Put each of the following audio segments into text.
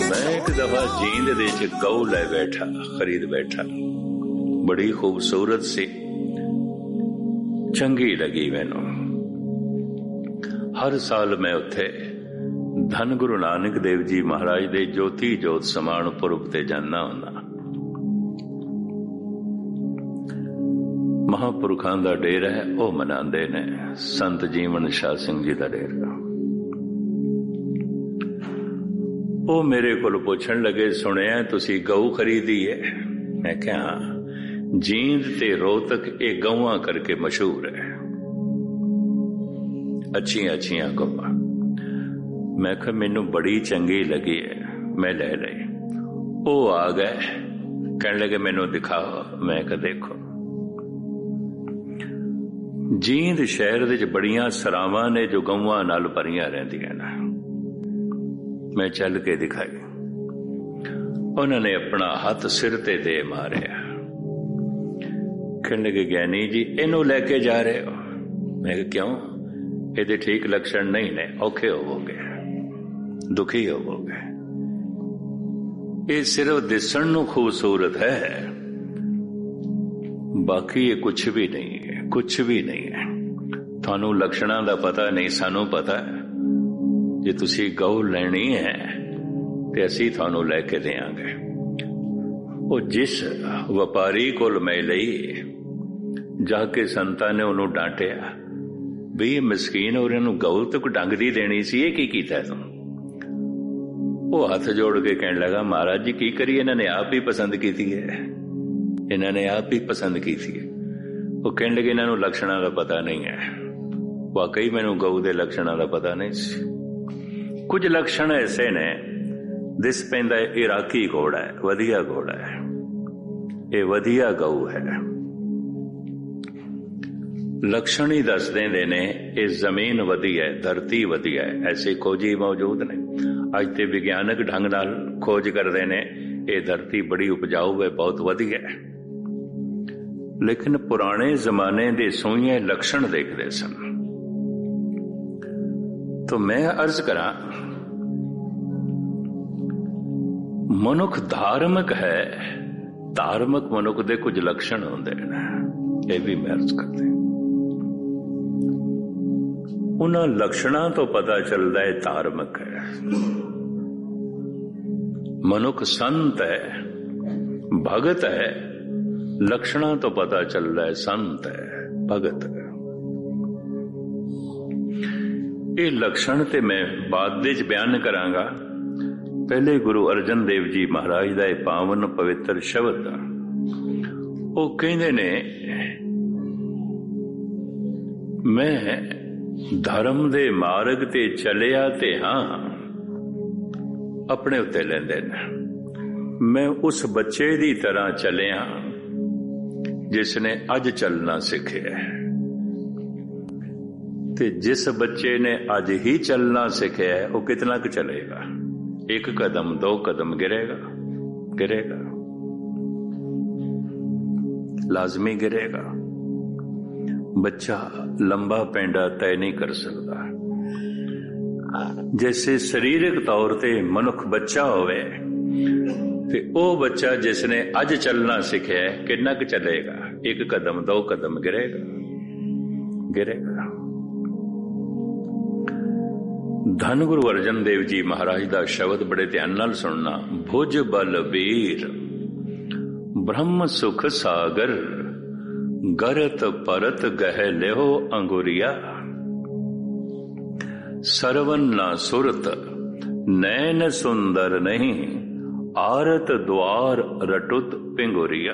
मैं एक दफा जींद दे च गऊ ले बैठा, खरीद बैठा, बड़ी खूबसूरत सी, चंगी लगी मैनू। हर साल मैं उत्थे धन गुरु नानक देव जी महाराज दे ज्योति जोत समान पुरब ते जाना हुंदा। महापुरखां दा डेरा है, वह मनांदे ने। संत जीवन शाह सिंह जी दा डेरा। वो मेरे को पुछण लगे, सुनिया तुसी गऊ खरीदी है? मैं क्या, जींद ते रोहतक ये गऊआं करके मशहूर है, अच्छियां अच्छियां गऊआं। मैं कहा मैनू बड़ी चंगी लगी है, मैं ले ली। वो आ गए, कहने लगे मैनू दिखाओ। मैं कहा देखो, जींद शहर दे बड़ियां सरावां ने जो गऊआं नाल भरियां रहिंदियां ने। मैं चल के दिखाई। उन्होंने अपना हाथ सिर ते दे मारिया। कहने लगे ज्ञानी जी इनू लेके जा रहे हो? मैं क्यों, ये ठीक लक्षण नहीं ने, औखे होवोगे, दुखी होवोगे। ये सिर्फ दिसण नू खूबसूरत है, बाकी ये कुछ भी नहीं है, कुछ भी नहीं है। थानू लक्षणां दा पता नहीं, सानू पता है। जे तुसी गऊ लेनी है ते असी थानू लैके देंगे। वो जिस व्यापारी कोल मैं लई, जाके संतां ने उन्हों डांटिया भी मस्कीन और इन्हू गऊ तो डंग दी देनी सी, ये की कीता तू? वो हाथ जोड़ के कहने लगा महाराज जी की करिए, इन्होंने आप ही पसंद की थी है, इन्होंने आप ही पसंद की थी। वो कहने लगे इन्हों लक्षणों का पता नहीं है। वाकई मैनू गऊ के लक्षणों का पता नहीं सी। कुछ लक्षण ऐसे ने, दिस पैंदा इराकी घोड़ा है, वधिया घोड़ा है, ये वधिया गऊ है। लक्षण ही दस देंदे ने ये जमीन वधिया है, धरती वधिया है। ऐसे खोजी मौजूद ने, अज ते विज्ञानक ढंग नाल खोज करते ने, ये धरती बड़ी उपजाऊ है, बहुत वधिया है। लेकिन पुराने जमाने दे सोइए लक्षण देखते सन। तो मैं अर्ज करा, मनुख धार्मिक है, धार्मिक मनुख दे कुछ लक्षण होंदे ने, ये भी मैं अर्ज करते। उन्हां लक्षणां तो पता चलता है धार्मिक है। मनुख संत है, भगत है, लक्षणां तो पता चलता है संत है, भगत है। ये लक्षण ते मैं बाद विच बयान करांगा। पहले गुरु अर्जन देव जी महाराज दा पावन पवित्र शब्द, वो कहंदे ने मैं धर्म दे मार्ग ते चलिया ते हाँ, अपने उत्ते लेंदे ने। मैं उस बच्चे दी तरह चलिया जिसने अज चलना सीखिया है। ते जिस बच्चे ने अज ही चलना सीखिया है, वो कितना क चलेगा? एक कदम, दो कदम गिरेगा, गिरेगा, लाजमी गिरेगा। बच्चा लंबा पेंडा तय नहीं कर सकता। जैसे शरीरक तौर ते मनुख बच्चा होवे, ते ओ बच्चा जिसने अज चलना सीखिया है, कितना क चलेगा? एक कदम, दो कदम, गिरेगा, गिरेगा। धन गुरु अर्जन देव जी महाराज दा शब्द बड़े ध्यान नाल सुनना। भुज बल वीर ब्रह्म सुख सागर, गरत परत गह लेहो अंगुरिया। सरवन ना सुरत नैन सुंदर नहीं, आरत द्वार रटुत पिंगुरिया।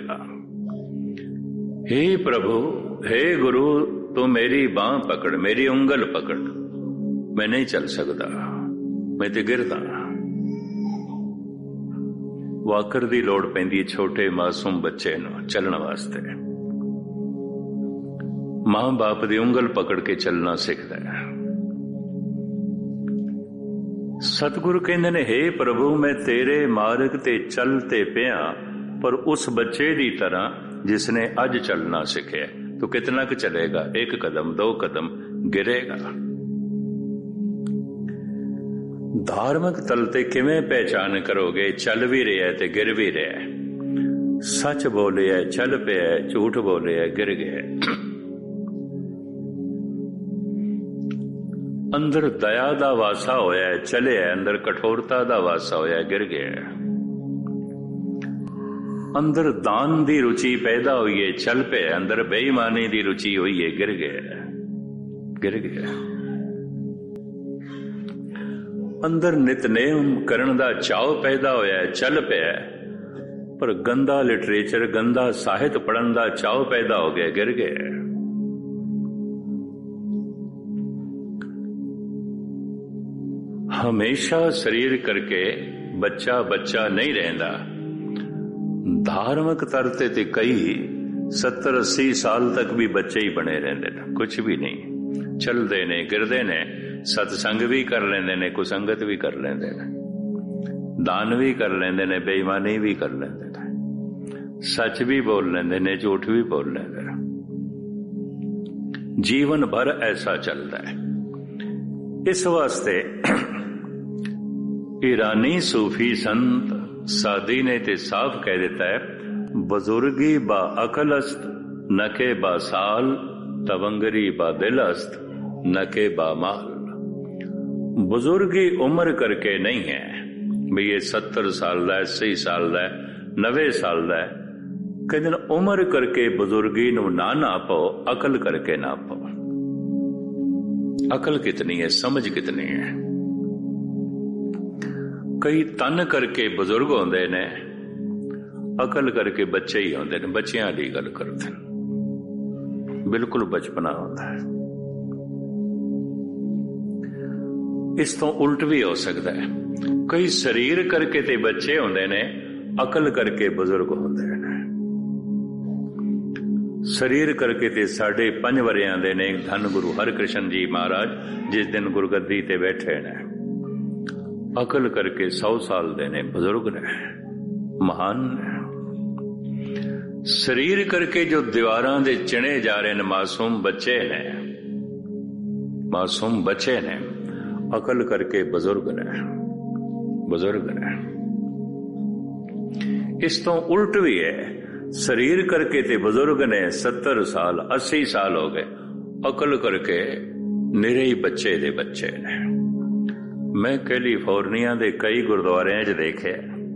हे प्रभु, हे गुरु, तू मेरी बांह पकड़, मेरी उंगल पकड़। मैं नहीं चल सकता, मैं तो गिरदा। वाकर दी लोड़ पैंदी छोटे मासूम बच्चे नूं चलण वास्ते। मां बाप दी उंगल पकड़ के चलना सीखदा है। सतगुरु कहंदे ने, हे प्रभु, मैं तेरे मार्ग ते चलते पिया, पर उस बच्चे दी तरह जिसने अज चलना सीखिया। तो कितना क चलेगा? एक कदम, दो कदम, गिरेगा। धार्मिक तल ते किवें पहचान करोगे? चल भी रहा ते गिर भी रहा, सच बोले है चल पिया, झूठ बोले है गिर गया। अंदर दया दा वासा होया है, चले है, अंदर कठोरता दा वासा होया गिर गया। अंदर दान दी रुचि पैदा हुई है, चल पे, अंदर बेईमानी दी रुचि हुई है, गिर गया, गिर गया। अंदर नितनेम करन दा चाव पैदा होया है, चल पे, पर गंदा लिटरेचर, गंदा साहित्य पढ़न दा चाव पैदा हो गया, गिर गया। हमेशा शरीर करके बच्चा बच्चा नहीं रहंदा। धार्मिक तरते ते कई 70-80 साल तक भी बच्चे ही बने रहंदे ने, कुछ भी नहीं, चलदे ने गिरदे ने, सत्संग भी कर लेंदे ने, कुसंगत भी कर लेंदे ने, दान भी कर लेंदे ने, बेईमानी भी कर लेंदे ने, सच भी बोल लेंदे ने, झूठ भी बोल लेंदे ने। जीवन भर ऐसा चलता है। इस वास्ते ईरानी सूफी संत सादी ने ते साफ कह देता है, बुजुर्गी बा अकलस्त न के बा साल, तवंगरी बा दिलस्त न के बा माल। बुजुर्गी उम्र करके नहीं है भी ये 70 साल दा, 80 साल दा, 90 साल दा, कहते हैं उम्र करके बुजुर्गी नू ना नापो, अकल करके नापो। अकल कितनी है, समझ कितनी है। कई तन करके बुजुर्ग होंदे ने, अकल करके बच्चे ही होंदे ने, बच्चियां दी गल करदे ने, बिल्कुल बचपना होता है। इस तो उल्ट भी हो सकता है, कई शरीर करके ते बच्चे होंदे ने, अकल करके बुजुर्ग होंदे ने। शरीर करके ते 5.5 वरियां दे ने धन गुरु हरकृष्ण जी महाराज, जिस दिन गुरगद्दी ते बैठे ने। अकल करके 100 साल दे ने, बुजुर्ग ने, महान ने। शरीर करके जो दीवारां दे चिणे जा रहे ने, मासूम बच्चे ने, मासूम बच्चे ने, अकल करके बुजुर्ग ने, बुजुर्ग ने। इस तो उल्ट भी है, शरीर करके ते बुजुर्ग ने 70 साल 80 साल हो गए, अकल करके निरे ही बच्चे दे बच्चे ने। मैं कैलीफोर्निया दे कई गुरुद्वारियां च देखे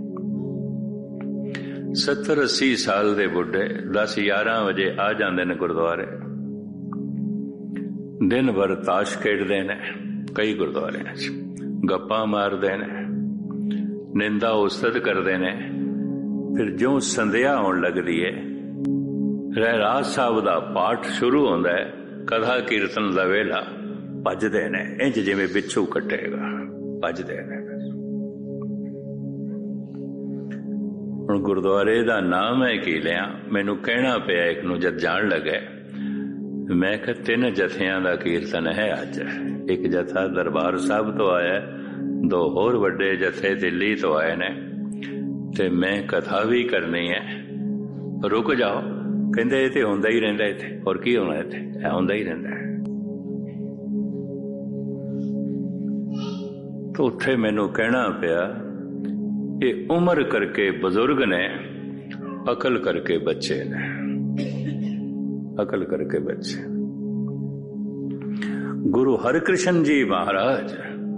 70-80 साल दे बुढ़े 10-11 बजे आ जाते ने गुरुद्वारे, दिन भर ताश खेडते ने, कई गुरुद्वारियां च गप्पा मारते ने, निंदा उस्तत करते ने। फिर जो संध्या होने लगती है, रहराज साहब का पाठ शुरू होता है, कथा कीर्तन का वेला, भजदे ने इंज जिवें बिच्छू कटेगा, भजदे ने। हुण गुरुद्वारे का नाम है की लिया, मैनू कहना पिया एक नूं जद जान लगे, मैं कहा 3 जथियां का कीर्तन है अज। एक जथा दरबार साहब तो आया, 2 होर वड्डे जथे दिल्ली तो आए ने, ते मैं कथा भी करनी है। रुक जाओ, कहंदे इत्थे हुंदा ही रहिंदा, इत्थे होर की होना, इत्थे हुंदा ही रहिंदा। तो उत्थे मैनू कहना पिया, ये उम्र करके बुजुर्ग ने, अकल करके बच्चे ने, अकल करके बच्चे। गुरु हरकृष्ण जी महाराज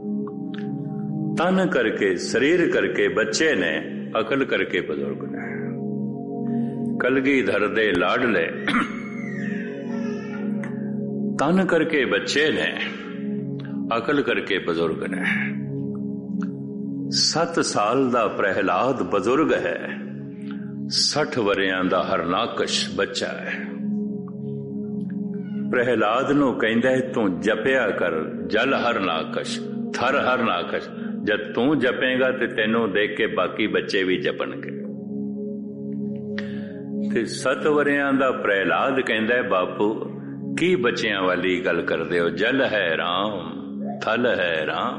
तन करके शरीर करके बच्चे ने, अकल करके बुजुर्ग ने। कलगीधर दे लाडले तन करके बच्चे ने, अकल करके बुजुर्ग ने। 7 साल दा प्रहलाद बुजुर्ग है, 60 वरियां दा हरनाकश बच्चा है। प्रहलाद नू कहंदा है, तू जपिया कर जल हरनाकश, थर हरनाकश। जब तू जपेगा ते तेनू देख के बाकी बच्चे भी जपणगे। ते 7 वरियां दा प्रहलाद कहंदा है, बापू की बच्चियां वाली गल करदे हो, जल है राम, थल है राम।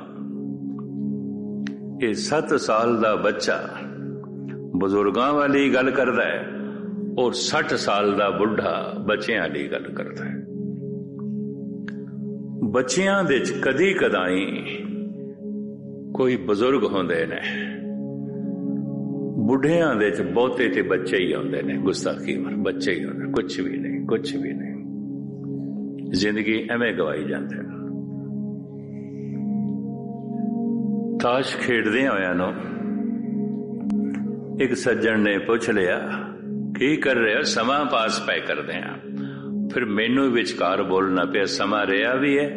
ये 7 साल दा बच्चा बुजुर्गां वाली गल करदा है, और 60 साल दा बुढ़ा बच्चियां वाली गल करदा है। बच्चियां दे कदी कदाई कोई बजुर्ग होंदे ने, बुढ़ियां दे च बहुते ते बच्चे ही आउंदे ने, गुस्ताखी बच्चे ही होंदे, कुछ भी नहीं, कुछ भी नहीं। जिंदगी एवें गवाई जाते हैं। ताश खेडदे होया नो एक सज्जन ने पूछ लिया, की कर रहे हो? समा पास पै करदे आ। फिर मैनू विचकार बोलना पिया, समा रहा भी है,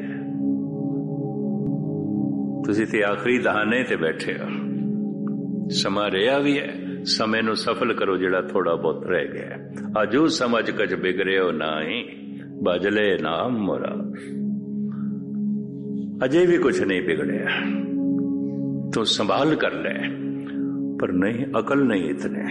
तुसी ते आखिरी दहाने ते बैठे हो, समा रहा भी है, समय नू सफल करो जिहड़ा थोड़ा बहुत रह गया। अजू समझ कच बिगड़े हो नाई, बजले नाम मोरा। अजय भी कुछ नहीं बिगड़िया, तो संभाल कर ले, पर नहीं अकल नहीं इतने।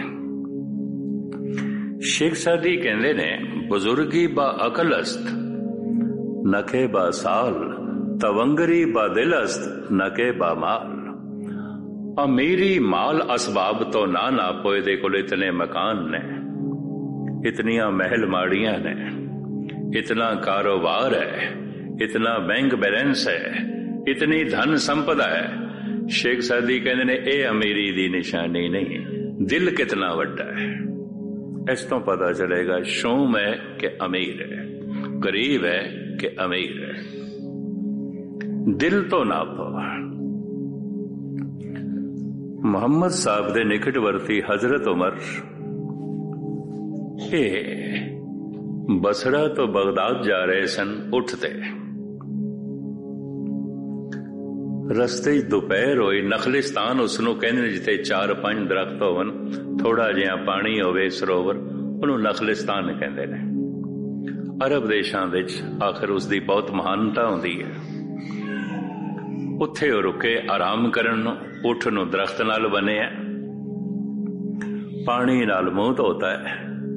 शेख सादी कहते ने, बुजुर्गी बा अकल अस्त नखे बा साल, तवंगरी बा दिल अस्त नके बा माल। अमीरी माल असबाब तो ना नापोए दे कोल इतने मकान ने, इतनियां महल माड़ियां ने, इतना कारोबार है, इतना बैंक बैलेंस है, इतनी धन संपदा है। शेख सादी कहते ने, ए अमीरी दी निशानी नहीं, दिल कितना वड्डा है। इस तो पता चलेगा शूम है कि अमीर है, गरीब है कि अमीर है। दिल तो नापो। मोहम्मद साहब दे निकटवर्ती हजरत उमर बसरा तो बगदाद जा रहे सन। उठते रस्ते दोपहर होई, नखलिस्तान उसनू कहंदे जिथे 4-5 दरख्त होवन, थोड़ा जिहा पानी होवे सरोवर, उन्होंने नखलिस्तान कहंदे ने। अरब देशां विच आखिर उसकी बहुत महानता होंदी है। उत्थे रुके आराम करन नूं, उठ नूं दरख्त नाल बने है, पानी नाल मुंह धोता है।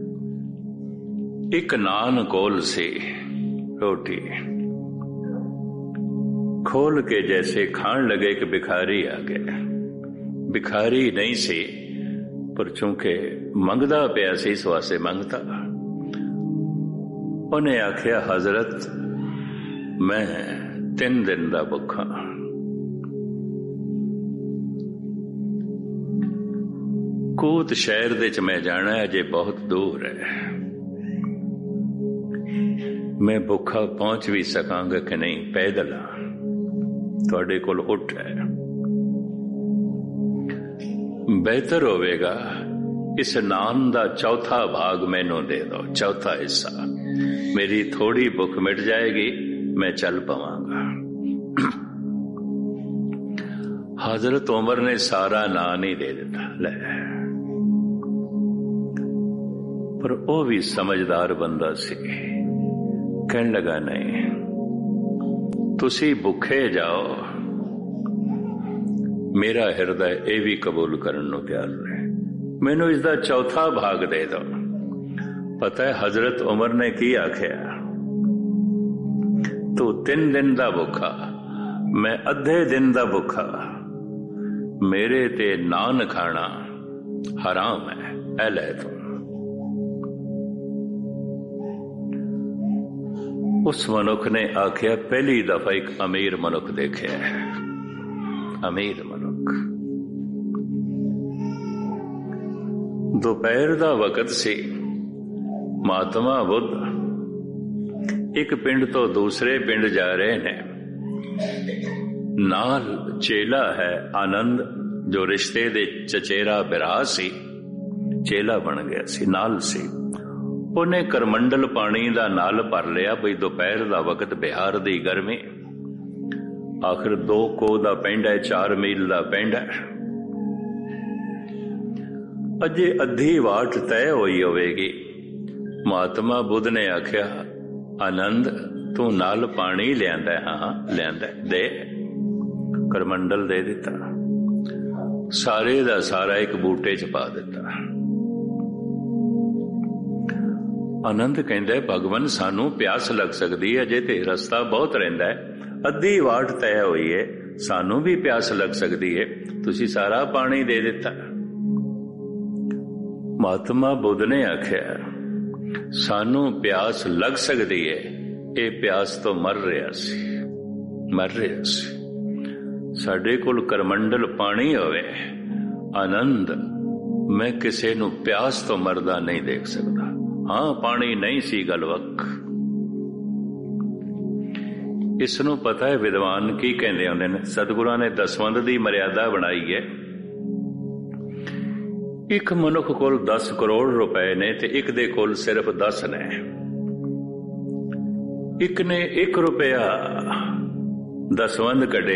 एक नान कोल सी, रोटी खोल के जैसे खान लगे कि भिखारी आ गया। भिखारी नहीं सी, पर चूंकि मंगदा पिया सी, इस वास्ते मंगता। उन्हें आख्या, हजरत मैं 3 दिन दा भुखा। कूत शहर दे च मैं जाना है, अजे बहुत दूर है, मैं भुखा पहुंच भी सकांगा कि नहीं, पैदल आ, तुहाडे कोल उठ है। बेहतर होवेगा इस नान दा चौथा भाग मैनू दे दो, चौथा हिस्सा, मेरी थोड़ी भुख मिट जाएगी, मैं चल पावांगा। हजरत उमर ने सारा नान ही दे दिता। ले, पर वो भी समझदार बंदा सी, कहने लगा, नहीं तुसी भुखे जाओ, मेरा हृदय ये भी कबूल करने को तैयार है, मैनू इसका चौथा भाग दे दो। पता है हजरत उमर ने की आख्या, तू 3 दिन दा भुखा, मैं अद्धे दिन दा भुखा, मेरे ते नान खाना हराम है, ऐ ले तू। उस मनुख ने आख्या, पहली दफा एक अमीर मनुख देखे है, अमीर मनुख। दोपहर दा वक्त सी, महात्मा बुद्ध एक पिंड तो दूसरे पिंड जा रहे ने। नाल चेला है आनंद, जो रिश्ते दे चचेरा बिरा सी, चेला बन गया सी, नाल सी। उन्हें करमंडल पानी दा नाल भर लिया, बई दोपहर दा वक्त, बिहार दी गर्मी, आखिर 2 कोह दा पिंड है, 4 मील दा पिंड है। अजे अद्धी वाट तय होई होवेगी। महात्मा बुद्ध ने आख्या, आनंद तू नाल पानी लियांदा है? हाँ लियांदा, दे। करमंडल दे दिता, सारे दा सारा एक बूटे च पा दिता। आनंद कहंदा है, भगवान सानू प्यास लग सकती है, अजे ते रस्ता बहुत रहिंदा है, अद्धी वाट तय हुई है, सानू भी प्यास लग सकती है, तुसी सारा पानी दे दिता। महात्मा बुद्ध ने आख्या, सानू प्यास लग सकती है, ये प्यास तो मर रहा सी, मर रहा सी। ਸਾਡੇ ਕੋਲ ਕਰਮੰਡਲ ਪਾਣੀ ਹੋਵੇ, ਆਨੰਦ ਮੈਂ ਕਿਸੇ ਨੂੰ ਪਿਆਸ ਤੋਂ ਮਰਦਾ ਨਹੀਂ ਦੇਖ ਸਕਦਾ। ਹਾਂ, ਪਾਣੀ ਨਹੀਂ ਸੀ ਗੱਲ ਵੱਖ। ਇਸ ਨੂੰ ਪਤਾ ਹੈ ਵਿਦਵਾਨ ਕੀ ਕਹਿੰਦੇ ਹੁੰਦੇ ਨੇ। ਸਤਿਗੁਰਾਂ ਨੇ ਦਸਵੰਧ ਦੀ ਮਰਿਆਦਾ ਬਣਾਈ ਹੈ। ਇੱਕ ਮਨੁੱਖ ਕੋਲ 10 ਕਰੋੜ ਰੁਪਏ ਨੇ ਤੇ ਇੱਕ ਦੇ ਕੋਲ ਸਿਰਫ 10 ਨੇ। ਇੱਕ ਨੇ 1 ਰੁਪਇਆ ਦਸਵੰਧ ਕੱਢਿਆ